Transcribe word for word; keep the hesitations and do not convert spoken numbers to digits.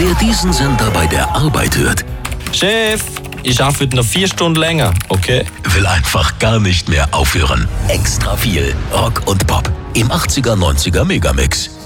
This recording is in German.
Wer diesen Sender bei der Arbeit hört, Chef, ich arbeite noch vier Stunden länger, okay? will einfach gar nicht mehr aufhören. Extra viel Rock und Pop im achtziger, neunziger Megamix.